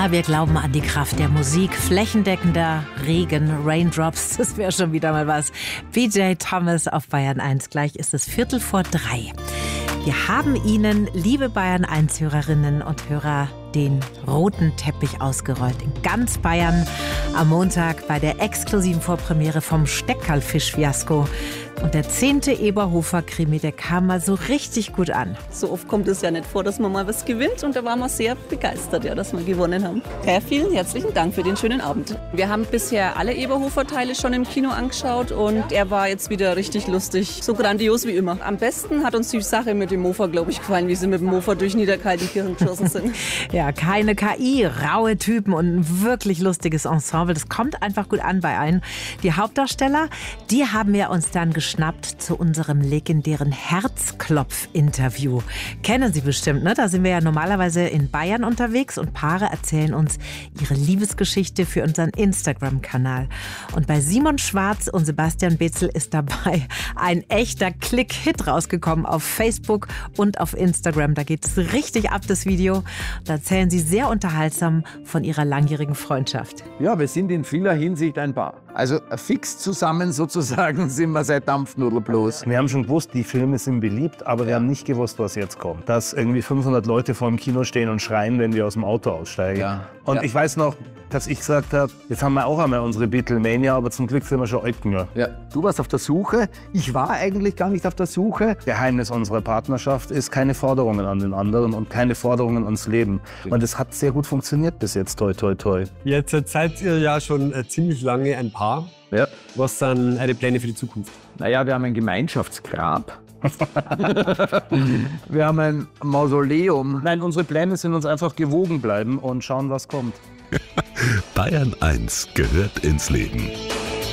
Ja, wir glauben an die Kraft der Musik. Flächendeckender Regen, Raindrops, das wäre schon wieder mal was. BJ Thomas auf Bayern 1. Gleich ist es 2:45. Wir haben Ihnen, liebe Bayern 1-Hörerinnen und Hörer, den roten Teppich ausgerollt in ganz Bayern am Montag bei der exklusiven Vorpremiere vom Steckerlfisch-Fiasko. Und der 10. Eberhofer-Krimi, der kam mal so richtig gut an. So oft kommt es ja nicht vor, dass man mal was gewinnt. Und da waren wir sehr begeistert, ja, dass wir gewonnen haben. Ja, vielen herzlichen Dank für den schönen Abend. Wir haben bisher alle Eberhofer-Teile schon im Kino angeschaut und er war jetzt wieder richtig lustig. So grandios wie immer. Am besten hat uns die Sache mit dem Mofa, glaube ich, gefallen, wie sie mit dem Mofa durch Niederkaltenkirchen geschossen sind. Ja, keine KI, raue Typen und ein wirklich lustiges Ensemble. Das kommt einfach gut an bei allen. Die Hauptdarsteller, die haben wir uns dann geschnappt zu unserem legendären Herzklopf-Interview. Kennen Sie bestimmt, ne? Da sind wir ja normalerweise in Bayern unterwegs und Paare erzählen uns ihre Liebesgeschichte für unseren Instagram-Kanal. Und bei Simon Schwarz und Sebastian Bezel ist dabei ein echter Klick-Hit rausgekommen auf Facebook und auf Instagram. Da geht es richtig ab, das Video. Da erzählen sie sehr unterhaltsam von ihrer langjährigen Freundschaft. Ja, wir sind in vieler Hinsicht ein Paar. Also fix zusammen sozusagen sind wir seit Dampfnudel bloß. Wir haben schon gewusst, die Filme sind beliebt, aber wir haben nicht gewusst, was jetzt kommt. Dass irgendwie 500 Leute vor dem Kino stehen und schreien, wenn wir aus dem Auto aussteigen. Ja. Und ich weiß noch, dass ich gesagt habe, jetzt haben wir auch einmal unsere Beatlemania, aber zum Glück sind wir schon alt genug. Ja. Du warst auf der Suche, ich war eigentlich gar nicht auf der Suche. Geheimnis unserer Partnerschaft ist keine Forderungen an den anderen und keine Forderungen ans Leben. Und das hat sehr gut funktioniert bis jetzt, toi, toi, toi. Jetzt seid ihr ja schon ziemlich lange ein Paar. Ja. Was sind eure Pläne für die Zukunft? Naja, wir haben ein Gemeinschaftsgrab. Wir haben ein Mausoleum. Nein, unsere Pläne sind uns einfach gewogen bleiben und schauen, was kommt. Bayern 1 gehört ins Leben.